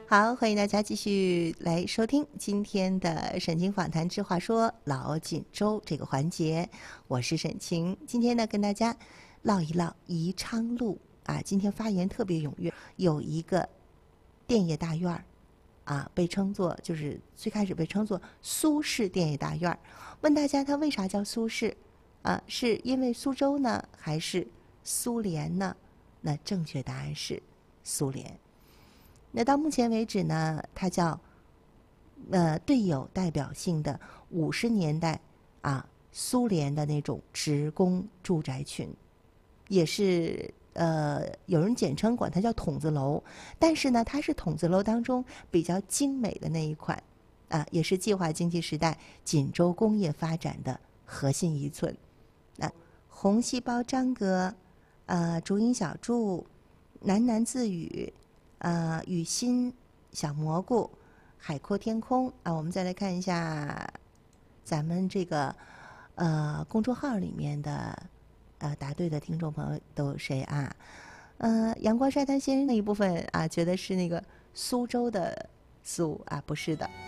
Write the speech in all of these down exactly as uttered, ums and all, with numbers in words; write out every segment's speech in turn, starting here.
好，欢迎大家继续来收听今天的沈清访谈之话说老锦州这个环节，我是沈清。今天呢，跟大家唠一唠宜昌路啊，今天发言特别踊跃，有一个电业大院啊，被称作就是最开始被称作苏式电业大院。问大家它为啥叫苏式啊？是因为苏州呢，还是苏联呢？那正确答案是苏联。那到目前为止呢，它叫呃最有代表性的五十年代啊苏联的那种职工住宅群，也是呃有人简称管它叫筒子楼，但是呢，它是筒子楼当中比较精美的那一款啊，也是计划经济时代锦州工业发展的核心遗存。那、啊、红细胞张阁，呃竹影小筑，喃喃自语。呃，雨欣、小蘑菇、海阔天空啊，我们再来看一下咱们这个呃公众号里面的呃答对的听众朋友都有谁啊？呃，阳光沙滩先生那一部分啊，觉得是那个苏州的苏啊，不是的。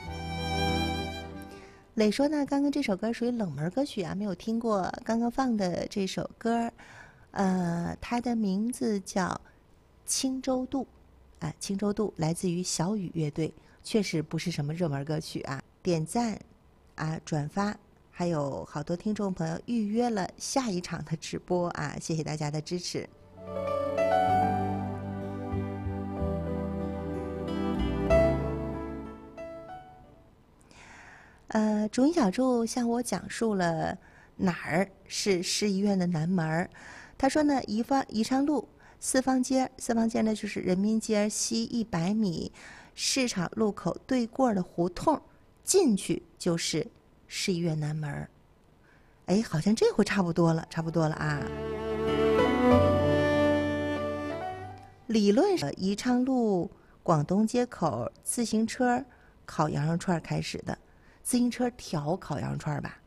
磊说呢，刚刚这首歌属于冷门歌曲啊，没有听过。刚刚放的这首歌，呃，它的名字叫《青州渡》。啊，青州渡来自于小雨乐队，确实不是什么热门歌曲啊。点赞啊，转发，还有好多听众朋友预约了下一场的直播啊，谢谢大家的支持。呃，竹影小筑向我讲述了哪儿是市医院的南门。他说呢，宜方宜昌路。四方街，四方街呢就是人民街西一百米，市场路口对过的胡同，进去就是市医院南门。哎，好像这回差不多了，差不多了啊。理论上，宜昌路广东街口自行车烤羊肉串开始的，自行车调烤羊肉串吧。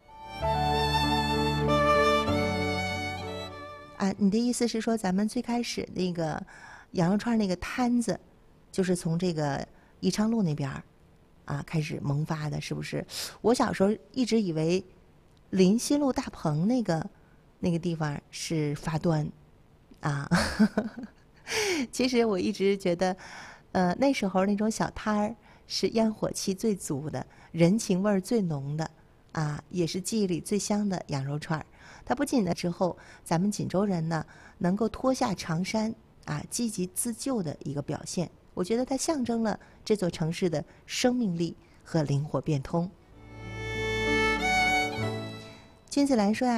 啊，你的意思是说，咱们最开始那个羊肉串那个摊子，就是从这个宜昌路那边啊开始萌发的，是不是？我小时候一直以为临新路大棚那个那个地方是发端啊。其实我一直觉得，呃，那时候那种小摊儿是烟火气最足的，人情味儿最浓的啊，也是记忆里最香的羊肉串。它不仅呢之后，咱们锦州人呢能够脱下长衫啊，积极自救的一个表现。我觉得它象征了这座城市的生命力和灵活变通。君子兰说呀。